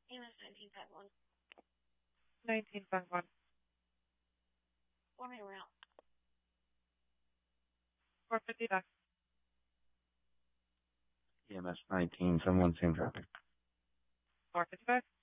EMS 1951. 1951. 4 minute route. 455. EMS 19, someone same traffic. 455.